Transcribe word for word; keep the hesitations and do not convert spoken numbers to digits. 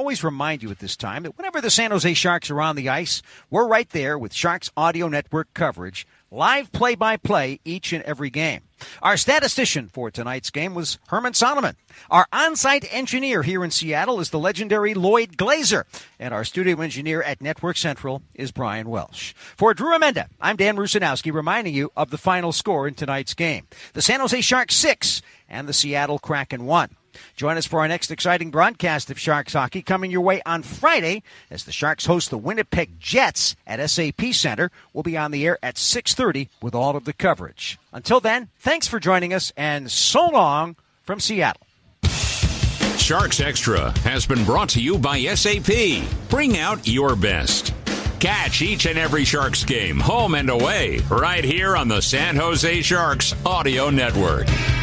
always remind you at this time that whenever the San Jose Sharks are on the ice, we're right there with Sharks Audio Network coverage, live play-by-play each and every game. Our statistician for tonight's game was Herman Solomon. Our on-site engineer here in Seattle is the legendary Lloyd Glazer. And our studio engineer at Network Central is Brian Welsh. For Drew Amenda, I'm Dan Rusanowski reminding you of the final score in tonight's game. The San Jose Sharks six and the Seattle Kraken one. Join us for our next exciting broadcast of Sharks hockey coming your way on Friday as the Sharks host the Winnipeg Jets at S A P Center. We'll be on the air at six thirty with all of the coverage. Until then, thanks for joining us, and so long from Seattle. Sharks Extra has been brought to you by S A P. Bring out your best. Catch each and every Sharks game, home and away, right here on the San Jose Sharks Audio Network.